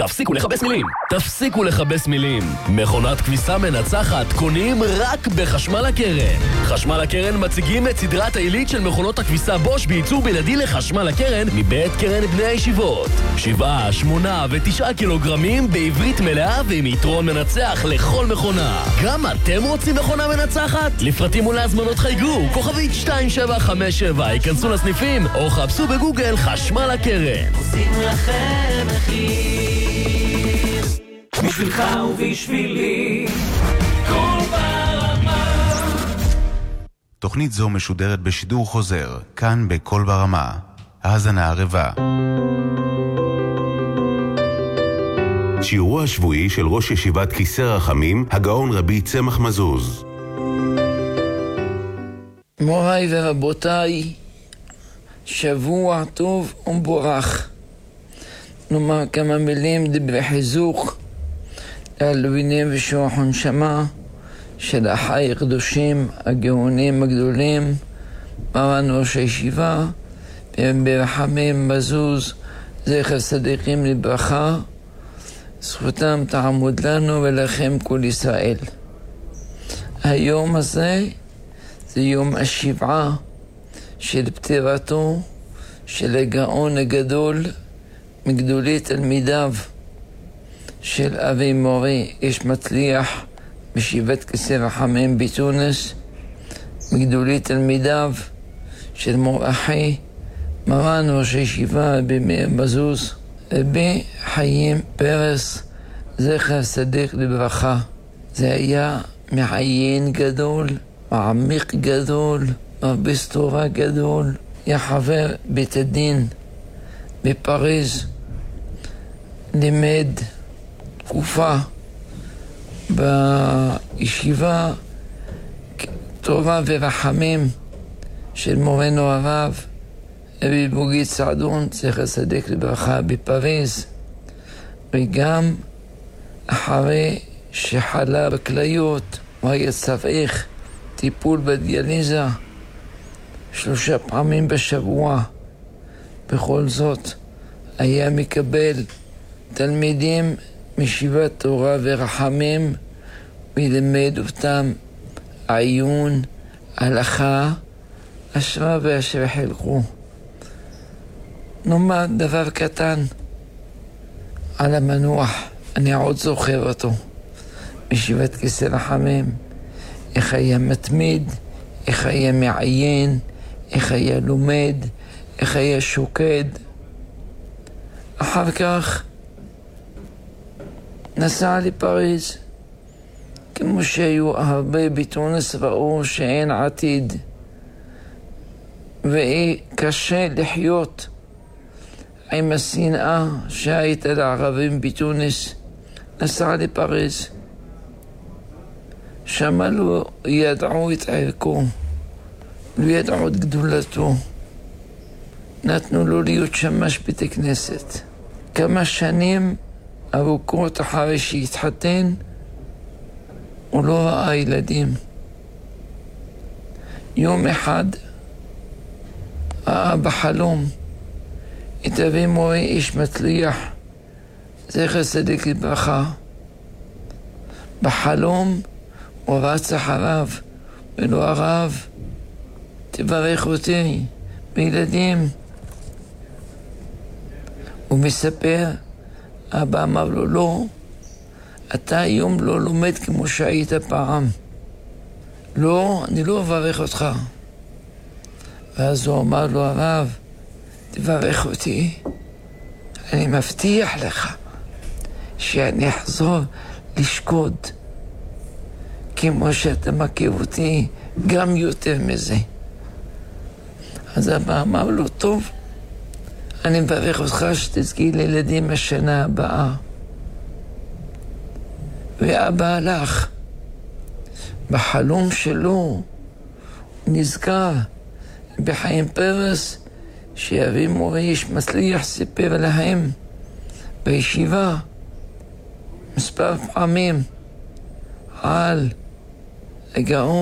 תפסיקו לחבס מילים. תפסיקו לחבס מילים. מכונת כביסה מנצחת קונים רק בחשמל הקרן. חשמל הקרן מציגים את סדרת העילית של מכונות הכביסה בוש בייצור בלעדי לחשמל הקרן מבית קרן בני הישיבות. 7, 8 ו9 קילוגרמים בעברית מלאה ועם יתרון מנצח לכל מכונה. גם אתם רוצים מכונה מנצחת? לפרטים ולהזמנות חייגו כוכבית 2757, ייכנסו לסניפים או חפשו בגוגל חשמל הקרן. עושים לכם מחיר בשבילך ובשבילי כל ברמה. תוכנית זו משודרת בשידור חוזר כאן בכל ברמה. האזנה ערבה. שיעורו השבועי של ראש ישיבת כיסא רחמים, הגאון רבי צמח מזוז. מוריי ורבותיי, שבוע טוב ומבורך. נאמר כמה מילים דברי חיזוק לעלוינים ושוח ונשמה של החי הקדושים הגאונים הגדולים, מרן ראש הישיבה ברחמים מזוז זכר צדיקים לברכה, זכותם תעמוד לנו ולכם כל ישראל. היום הזה זה יום השבעה של פטירתו של הגאון הגדול מגדולי תלמידיו של אבי מורי איש מצליח בישיבת כיסא רחמים בתוניס, מגדולי תלמידיו של מור אחי מרן ראש הישיבה במאיר מזוז רבי חיים פרס זכר צדיק לברכה. זה היה מעיין גדול, מעמיק גדול, מרביץ תורה גדול. היה חבר בית הדין בפריז, לימד תקופה בישיבה תורה ורחמים של מורנו הרב רבי בוגי צעדון זכר צדיק לברכה בפריז, וגם אחרי שחלה בכליות הוא היה צריך טיפול בדיאליזה 3 פעמים בשבוע. בכל זאת היה מקבל תלמידים מישיבת תורה ורחמים וילמד אותם עיון, הלכה, אשרה ואשר חלקו. נאמר דבר קטן על המנוח, אני עוד זוכר אותו בישיבת כיסא רחמים, איך היה מתמיד, איך היה מעיין, איך היה לומד, איך היה שוקד. אחר כך נסע לפריז, כמו שהיו הרבה בתוניס ראו שאין עתיד וקשה לחיות עם השנאה שהייתה לערבים בתוניס. נסע לפריז, שם לא ידעו את ערכו, לא ידעו את גדולתו, נתנו לו להיות שמש בית כנסת. כמה שנים ארוכות אחרי שהתחתן הוא לא ראה ילדים. יום אחד ראה בחלום את אבי מורי איש מצליח זכר צדיק לברכה. בחלום הוא רץ אחריו ולא הרב, תברך אותי בילדים. הוא מספר, אבא אמר לו, לא, אתה היום לא לומד כמו שהיית פעם. לא, אני לא אברך אותך. ואז הוא אמר לו, הרב, תברך אותי, אני מבטיח לך שאני אחזור לשקוד כמו שאתה מכיר אותי, גם יותר מזה. אז אבא אמר לו, טוב, אני מברך אותך שתזכי לילדים השנה הבאה. ואבא הלך. בחלום שלו נזכר בחיים פרס שאבי מורי איש מצליח סיפר להם בישיבה מספר פעמים על הגאון